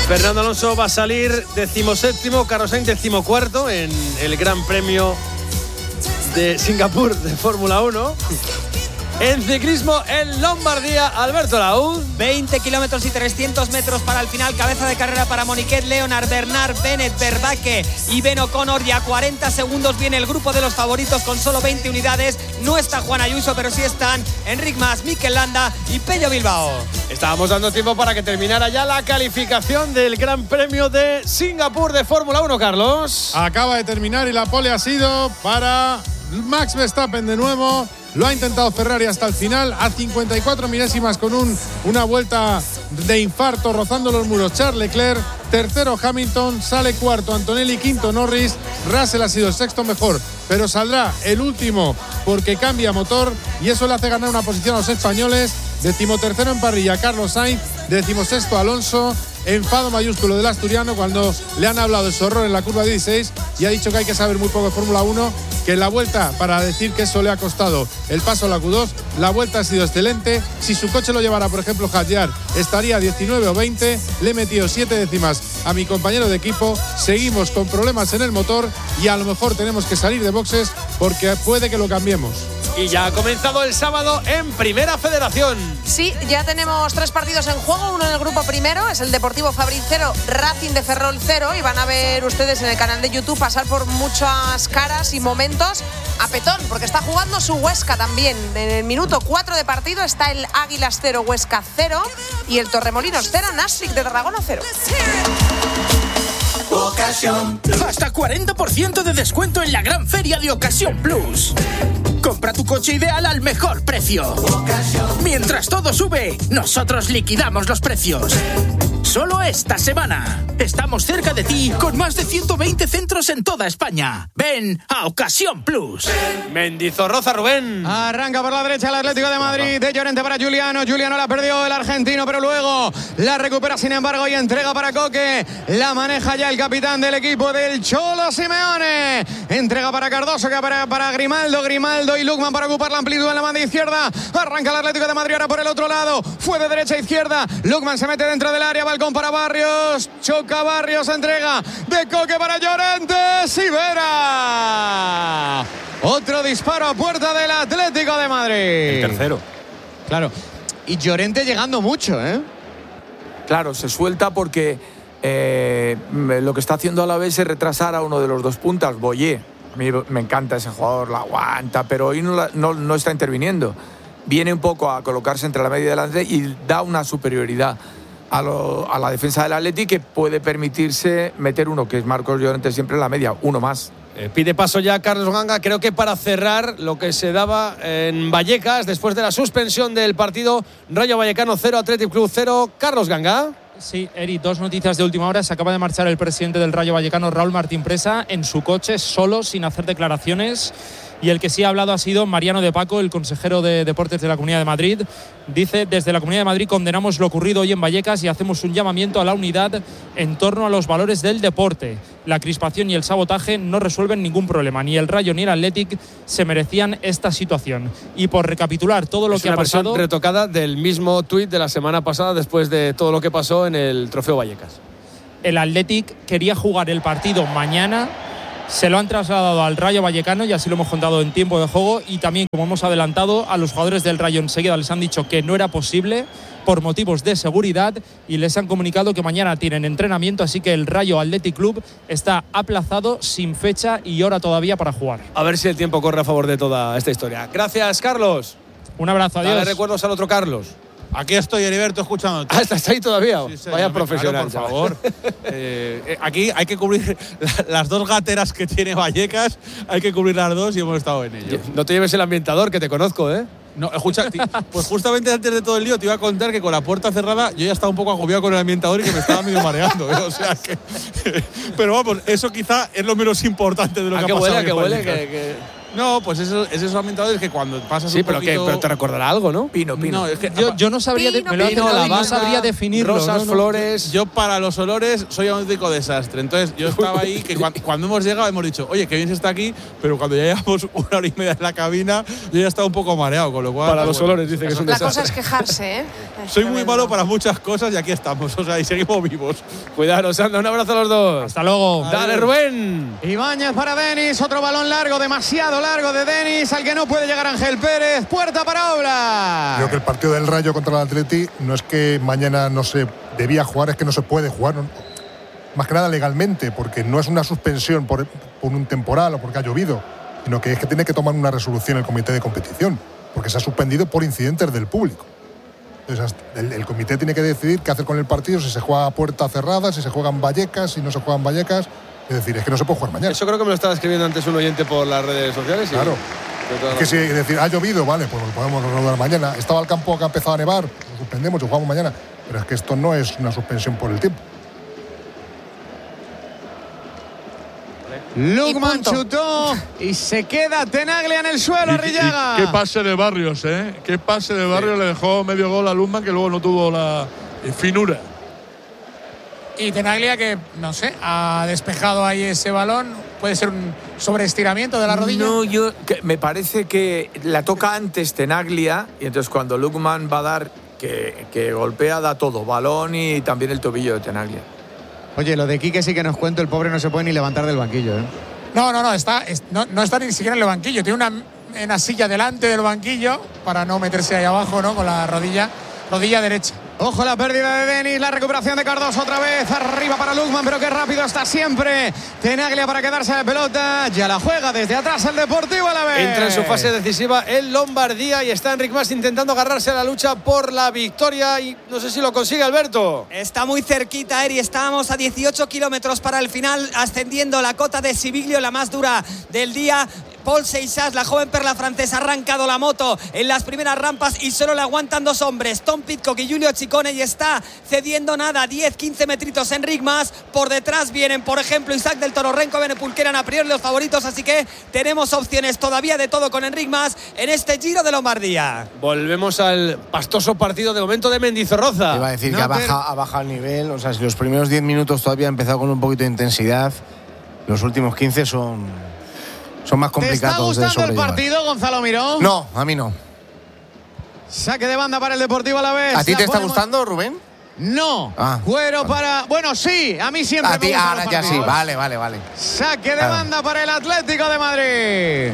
Fernando Alonso va a salir 17º, Carlos Sainz 14º en el Gran Premio de Singapur de Fórmula 1. En ciclismo, en Lombardía, Alberto Laúd. 20 kilómetros y 300 metros para el final. Cabeza de carrera para Moniquet, Leonard, Bernard, Bennett, Vervaeke y Ben O'Connor. Y a 40 segundos viene el grupo de los favoritos con solo 20 unidades. No está Juan Ayuso, pero sí están Enric Mas, Mikel Landa y Pello Bilbao. Estábamos dando tiempo para que terminara ya la calificación del Gran Premio de Singapur de Fórmula 1, Carlos. Acaba de terminar y la pole ha sido para Max Verstappen de nuevo. Lo ha intentado Ferrari hasta el final, a 54 milésimas con una vuelta de infarto rozando los muros. Charles Leclerc, tercero Hamilton, sale cuarto Antonelli, quinto Norris. Russell ha sido el sexto mejor, pero saldrá el último porque cambia motor y eso le hace ganar una posición a los españoles. 13º en parrilla Carlos Sainz, 16º Alonso. Enfado mayúsculo del asturiano cuando le han hablado de su error en la curva 16 y ha dicho que hay que saber muy poco de Fórmula 1, que la vuelta, para decir que eso le ha costado el paso a la Q2, la vuelta ha sido excelente. Si su coche lo llevara, por ejemplo, Hadjar, estaría 19 o 20. Le he metido 7 décimas a mi compañero de equipo. Seguimos con problemas en el motor y a lo mejor tenemos que salir de boxes porque puede que lo cambiemos. Y ya ha comenzado el sábado en Primera Federación. Sí, ya tenemos 3 partidos en juego. Uno en el grupo primero es el Deportivo Fabril 0, Racing de Ferrol 0. Y van a ver ustedes en el canal de YouTube pasar por muchas caras y momentos a petón, porque está jugando su Huesca también. En el minuto 4 de partido está el Águilas 0, Huesca 0 y el Torremolinos 0, Nastic de Tarragona 0. Ocasión Plus. Hasta 40% de descuento en la gran feria de Ocasión Plus. Compra tu coche ideal al mejor precio. Mientras todo sube, nosotros liquidamos los precios. Solo esta semana. Estamos cerca de ti con más de 120 centros en toda España. Ven a Ocasión Plus. Mendizorroza, Rubén. Arranca por la derecha el Atlético de Madrid. De Llorente para Juliano. Juliano la perdió el argentino, pero luego la recupera sin embargo y entrega para Coque. La maneja ya el capitán del equipo del Cholo Simeone. Entrega para Cardoso, que para Grimaldo. Grimaldo y Lukman para ocupar la amplitud en la banda izquierda. Arranca el Atlético de Madrid ahora por el otro lado. Fue de derecha a izquierda. Lukman se mete dentro del área. Balcón para Barrios. Choca Barrios. Entrega de Coque para Llorente. Sivera. Otro disparo a puerta del Atlético de Madrid. El tercero. Claro. Y Llorente llegando mucho, ¿eh? Claro, se suelta porque lo que está haciendo Alavés es retrasar a uno de los dos puntas, Boyé. A mí me encanta ese jugador, la aguanta, pero hoy no está interviniendo. Viene un poco a colocarse entre la media y delante y da una superioridad a la defensa del Atleti que puede permitirse meter uno, que es Marcos Llorente siempre en la media, uno más. Pide paso ya Carlos Ganga, creo que para cerrar lo que se daba en Vallecas después de la suspensión del partido. Rayo Vallecano 0, Athletic Club 0. Carlos Ganga. Sí, Eri, 2 noticias de última hora. Se acaba de marchar el presidente del Rayo Vallecano, Raúl Martín Presa, en su coche, solo, sin hacer declaraciones. Y el que sí ha hablado ha sido Mariano de Paco, el consejero de Deportes de la Comunidad de Madrid. Dice: desde la Comunidad de Madrid condenamos lo ocurrido hoy en Vallecas y hacemos un llamamiento a la unidad en torno a los valores del deporte. La crispación y el sabotaje no resuelven ningún problema. Ni el Rayo ni el Athletic se merecían esta situación. Y por recapitular todo lo que ha pasado... Es una versión retocada del mismo tuit de la semana pasada después de todo lo que pasó en el Trofeo Vallecas. El Athletic quería jugar el partido mañana. Se lo han trasladado al Rayo Vallecano y así lo hemos contado en tiempo de juego. Y también, como hemos adelantado, a los jugadores del Rayo enseguida les han dicho que no era posible por motivos de seguridad y les han comunicado que mañana tienen entrenamiento, así que el Rayo Athletic Club está aplazado, sin fecha y hora todavía para jugar. A ver si el tiempo corre a favor de toda esta historia. Gracias, Carlos. Un abrazo, adiós. Dale recuerdos al otro Carlos. Aquí estoy, Heriberto, escuchándote. Ah, ¿estás ahí todavía? Sí, vaya profesional. Claro, por favor. Aquí hay que cubrir las 2 gateras que tiene Vallecas, hay que cubrir las 2 y hemos estado en ello. No te lleves el ambientador, que te conozco, ¿eh? No, escucha, pues justamente antes de todo el lío te iba a contar que con la puerta cerrada yo ya estaba un poco agobiado con el ambientador y que me estaba medio mareando, ¿eh? O sea que… Pero vamos, eso quizá es lo menos importante de lo que ha pasado. Que huele. No, pues esos ambientadores que cuando pasas Sí, un pero poquito… pero te recordará algo, ¿no? Pino. No, es que Yo no sabría, Pino, me lo hace pino, David, no lavanda, sabría definirlo. rosas, flores. Yo para los olores soy un auténtico desastre. Entonces yo estaba ahí que cuando hemos llegado hemos dicho, oye, que bien se está aquí, pero cuando ya llevamos 1 hora y media en la cabina, yo ya estaba un poco mareado, con lo cual… Para los olores dice que es un La desastre. cosa es quejarse, ¿eh? Soy muy malo para muchas cosas y aquí estamos, o sea, y seguimos vivos. Cuidado, Sandra, un abrazo a los dos. Hasta luego. Dale, Rubén. Ibáñez para Denis, otro balón largo, demasiado largo de Denis, al que no puede llegar Ángel Pérez, puerta para Oblak. Creo que el partido del Rayo contra el Atleti no es que mañana no se debía jugar, es que no se puede jugar, más que nada legalmente, porque no es una suspensión por un temporal o porque ha llovido, sino que es que tiene que tomar una resolución el comité de competición, porque se ha suspendido por incidentes del público. Entonces el comité tiene que decidir qué hacer con el partido, si se juega a puerta cerrada, si se juegan Vallecas, si no se juegan Vallecas. Es decir, es que no se puede jugar mañana. Eso creo que me lo estaba escribiendo antes un oyente por las redes sociales. Claro. Es que si decir, ha llovido, vale, pues lo podemos reanudar mañana. Estaba el campo que ha empezado a nevar, lo suspendemos y jugamos mañana. Pero es que esto no es una suspensión por el tiempo. Lukman chutó y se queda Tenaglia en el suelo, Arrillaga. Qué pase de Barrios, ¿eh? Qué pase de Barrios, le dejó medio gol a Lukman, que luego no tuvo la finura. Y Tenaglia, que no sé, ha despejado ahí ese balón. Puede ser un sobreestiramiento de la rodilla. No, me parece que la toca antes Tenaglia y entonces cuando Lukman va a dar, que golpea, da todo, balón y también el tobillo de Tenaglia. Oye, lo de Quique sí que nos cuento, el pobre no se puede ni levantar del banquillo, ¿eh? No está ni siquiera en el banquillo. Tiene una silla delante del banquillo para no meterse ahí abajo, ¿no? Con la rodilla derecha. Ojo la pérdida de Denis, la recuperación de Cardoso otra vez, arriba para Lukman, pero qué rápido está siempre Tenaglia para quedarse de pelota, ya la juega desde atrás el Deportivo Alavés. Entra en su fase decisiva el Lombardía y está Enric Mas intentando agarrarse a la lucha por la victoria y no sé si lo consigue, Alberto. Está muy cerquita, Eri, estábamos a 18 kilómetros para el final, ascendiendo la cota de Sibiglio, la más dura del día. Paul Seixas, la joven perla francesa, ha arrancado la moto en las primeras rampas y solo le aguantan 2 hombres, Tom Pidcock y Giulio Ciccone, y está cediendo nada, 10-15 metritos Enric Mas. Por detrás vienen, por ejemplo, Isaac del Toro, Renko Benepul, que eran a priori los favoritos, así que tenemos opciones todavía de todo con Enric Mas en este Giro de Lombardía. Volvemos al pastoso partido de momento de Mendizorroza. Iba a decir que ha bajado el nivel, o sea, si los primeros 10 minutos todavía ha empezado con un poquito de intensidad, los últimos 15 son más complicados de sobrellevar. ¿Te está gustando el partido, Gonzalo Miró? No, a mí no. Saque de banda para el Deportivo Alavés. ¿A ti te está gustando, Rubén? No. Cuero para… Bueno, sí, a mí siempre a ti, me gustan ahora los ya sí, partidos. vale. Saque de banda para el Atlético de Madrid.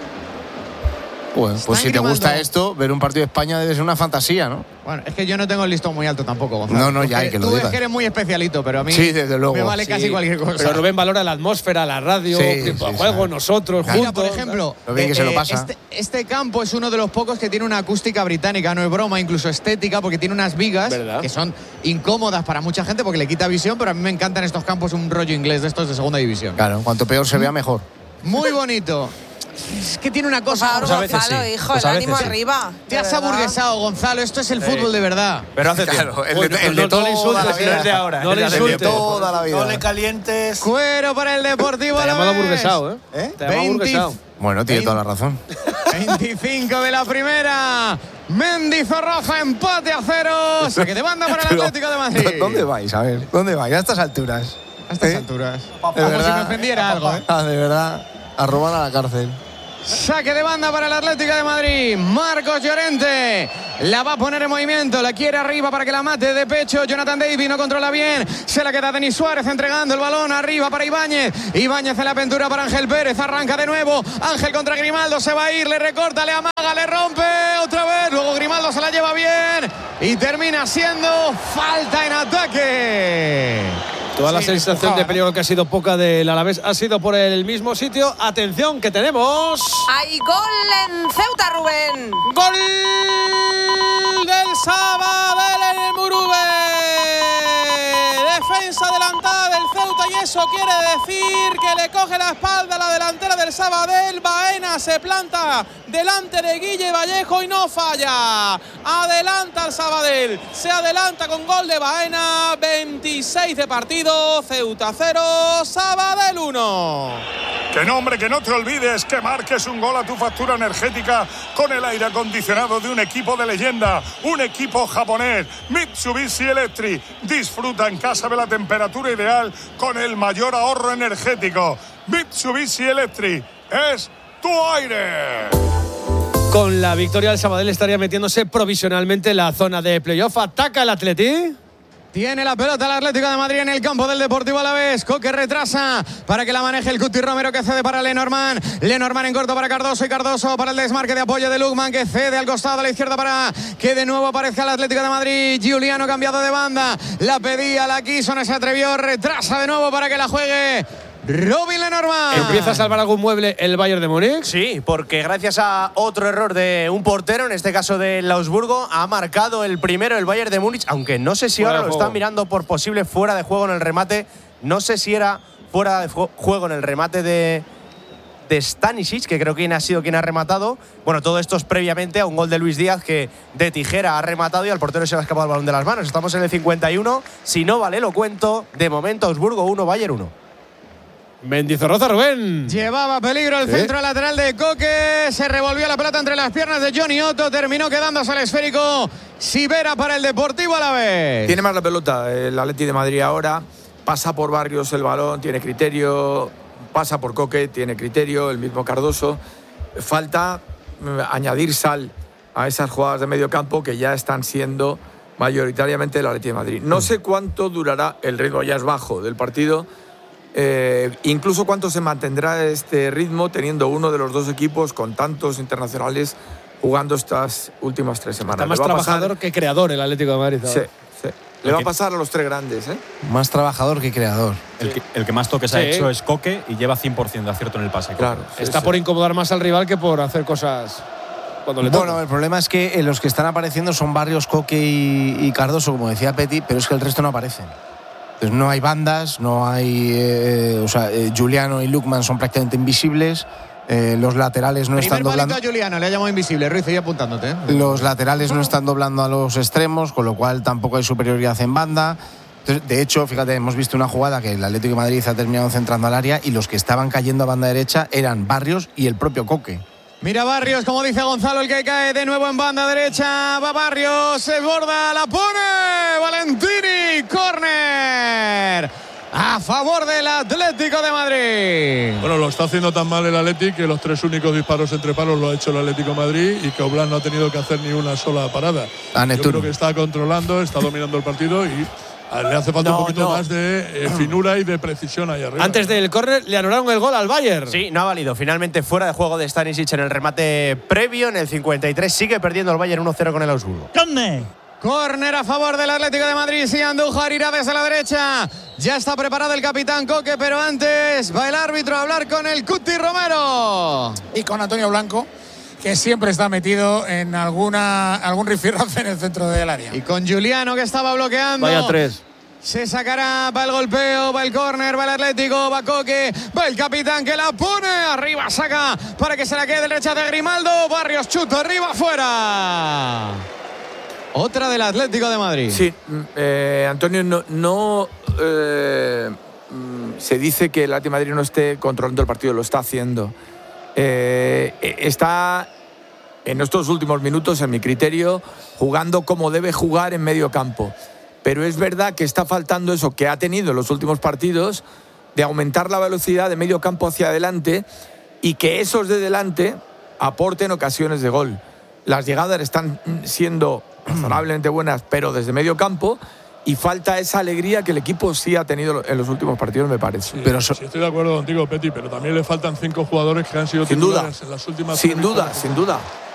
Pues si te gusta esto, ver un partido de España debe ser una fantasía, ¿no? Bueno, es que yo no tengo el listón muy alto tampoco, Gonzalo. No, ya hay que lo digas. Tú es que eres muy especialito, pero a mí sí, desde luego, me vale casi cualquier cosa. Pero Rubén valora la atmósfera, la radio, el juego, nosotros, Mira, juntos. por ejemplo, lo bien que se lo pasa. Este campo es uno de los pocos que tiene una acústica británica, no es broma, incluso estética, porque tiene unas vigas que son incómodas para mucha gente porque le quita visión, pero a mí me encantan estos campos, un rollo inglés de estos de segunda división. Claro, cuanto peor se vea, mejor. Muy bonito. Es que tiene una cosa… Pues Gonzalo, hijo, el ánimo arriba. Te has aburguesado, Gonzalo. Esto es el fútbol de verdad. Pero hace tiempo. El de toda la vida. No es de ahora. No le insultes. Toda la vida. No le calientes. Cuero para el Deportivo Alavés. Te ha llamado aburguesado, ¿Eh? Te ha llamado aburguesado. Bueno, tiene toda la razón. 25 de la primera. Mendizorroza, empate a 0. Saque de banda para el Atlético de Madrid. ¿Dónde vais? A ver, ¿dónde vais? A estas alturas. A estas alturas. Como si me ofendiera algo, ¿eh? De verdad. A robar a la cárcel. Saque de banda para el Atlético de Madrid. Marcos Llorente la va a poner en movimiento. La quiere arriba para que la mate de pecho. Jonathan Davis no controla bien. Se la queda Denis Suárez entregando el balón arriba para Ibáñez. Ibáñez en la pintura para Ángel Pérez. Arranca de nuevo. Ángel contra Grimaldo. Se va a ir. Le recorta, le amaga, le rompe. Otra vez. Luego Grimaldo se la lleva bien. Y termina siendo falta en ataque. Toda la sensación de peligro que ha sido poca del Alavés ha sido por el mismo sitio. Atención, que tenemos… Hay gol en Ceuta, Rubén. ¡Gol del Sabadell en el Murube! Defensa adelantada del Ceuta y eso quiere decir que le coge la espalda a la delantera del Sabadell. Baena se planta delante de Guille Vallejo y no falla. Adelanta el Sabadell. Se adelanta con gol de Baena. 25 16 de partido. Ceuta 0, Sabadell 1. Que no, hombre, que no te olvides que marques un gol a tu factura energética con el aire acondicionado de un equipo de leyenda, un equipo japonés, Mitsubishi Electric. Disfruta en casa de la temperatura ideal con el mayor ahorro energético. Mitsubishi Electric es tu aire. Con la victoria del Sabadell estaría metiéndose provisionalmente en la zona de playoff. Ataca el Atleti. Tiene la pelota el Atlético de Madrid en el campo del Deportivo Alavés. Coque retrasa para que la maneje el Cuti Romero, que cede para Lenormand. Lenormand en corto para Cardoso, y Cardoso para el desmarque de apoyo de Lukman, que cede al costado a la izquierda para que de nuevo aparezca el Atlético de Madrid. Giuliano cambiado de banda. La pedía, la quiso, no se atrevió. Retrasa de nuevo para que la juegue Robin Lenormand. ¿Empieza a salvar algún mueble el Bayern de Múnich? Sí, porque gracias a otro error de un portero, en este caso del Augsburgo, ha marcado el primero el Bayern de Múnich, aunque no sé si ahora lo están mirando por posible fuera de juego en el remate. No sé si era fuera de juego en el remate de Stanisic, que creo que ha sido quien ha rematado. Bueno, todo esto es previamente a un gol de Luis Díaz, que de tijera ha rematado y al portero se le ha escapado el balón de las manos. Estamos en el 51. Si no vale, lo cuento. De momento, Augsburgo 1, Bayern 1. Mendizorroza, Rubén. Llevaba peligro el centro lateral de Coque. Se revolvió la pelota entre las piernas de Johnny Otto. Terminó quedándose al esférico Sivera para el Deportivo Alavés. Tiene más la pelota el Atleti de Madrid ahora. Pasa por Barrios el balón, tiene criterio. Pasa por Coque, tiene criterio. El mismo Cardoso. Falta añadir sal a esas jugadas de medio campo que ya están siendo mayoritariamente el Atleti de Madrid. No sé cuánto durará, el ritmo ya es bajo del partido. Incluso cuánto se mantendrá este ritmo teniendo uno de los dos equipos con tantos internacionales jugando estas últimas 3 semanas. Está más trabajador que creador el Atlético de Madrid. Sí, sí. Le va a pasar a los 3 grandes, ¿eh? Más trabajador que creador. El que más toques ha hecho es Coque y lleva 100% de acierto en el pase. Claro. Está por incomodar más al rival que por hacer cosas cuando le toca. Bueno, el problema es que los que están apareciendo son Barrios, Coque y Cardoso, como decía Petit, pero es que el resto no aparecen. Entonces no hay bandas, no hay. Giuliano y Lukman son prácticamente invisibles. Los laterales no están doblando. A Giuliano, le ha llamado invisible, Ruiz, y apuntándote. Los laterales no están doblando a los extremos, con lo cual tampoco hay superioridad en banda. Entonces, de hecho, fíjate, hemos visto una jugada que el Atlético de Madrid ha terminado centrando al área y los que estaban cayendo a banda derecha eran Barrios y el propio Coque. Mira Barrios, como dice Gonzalo, el que cae de nuevo en banda derecha. Va Barrios, se borda, la pone Valentini, córner a favor del Atlético de Madrid. Bueno, lo está haciendo tan mal el Atlético que los 3 únicos disparos entre palos lo ha hecho el Atlético de Madrid y que Oblak no ha tenido que hacer ni una sola parada. Yo creo que está controlando, está dominando el partido y le hace falta un poquito más de finura y de precisión ahí arriba. Antes del córner le anularon el gol al Bayern. Sí, no ha valido. Finalmente fuera de juego de Stanisic en el remate previo. En el 53 sigue perdiendo el Bayern 1-0 con el Augsburgo. Córner a favor del Atlético de Madrid. Sí, Andújar irá desde la derecha. Ya está preparado el capitán Coque, pero antes va el árbitro a hablar con el Cuti Romero. Y con Antonio Blanco, que siempre está metido en algún rifirrafe en el centro del área. Y con Giuliano, que estaba bloqueando. Vaya 3. Se sacará, va el golpeo, va el córner, va el Atlético, va Coque, va el capitán que la pone arriba, saca para que se la quede derecha de Grimaldo. Barrios chuta arriba, fuera. Otra del Atlético de Madrid. Sí, Antonio, se dice que el Atlético de Madrid no esté controlando el partido, lo está haciendo. Está en estos últimos minutos, en mi criterio, jugando como debe jugar en medio campo. Pero es verdad que está faltando eso que ha tenido en los últimos partidos, de aumentar la velocidad de medio campo hacia adelante y que esos de delante aporten ocasiones de gol. Las llegadas están siendo razonablemente buenas, pero desde medio campo, y falta esa alegría que el equipo sí ha tenido en los últimos partidos, me parece. Sí, pero sí, estoy de acuerdo contigo, Peti, pero también le faltan 5 jugadores que han sido titulares en las últimas. Sin duda.